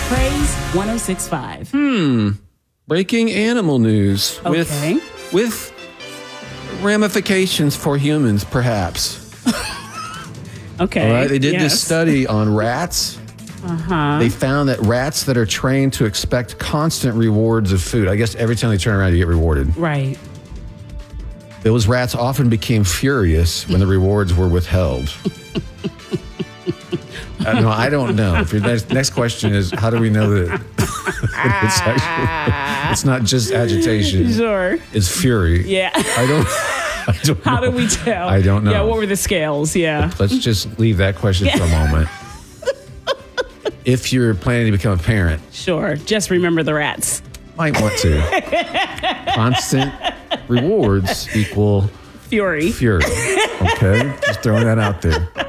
Praise 106.5. Breaking animal news Okay. with ramifications for humans, perhaps. Okay. All right, they did yes. this study on rats. They found that rats that are trained to expect constant rewards of food, I guess every time they turn around, you get rewarded. Right. Those rats often became furious when the rewards were withheld. No, I don't know. If your next question is, how do we know that it's not just agitation? Sure. It's fury. Yeah. I don't How know. do we tell? I don't know. Yeah, what were the scales? Yeah. Let's just leave that question for a moment. If you're planning to become a parent, Sure. Just remember the rats. might want to. Constant rewards equal Fury. fury. Okay? Just throwing that out there.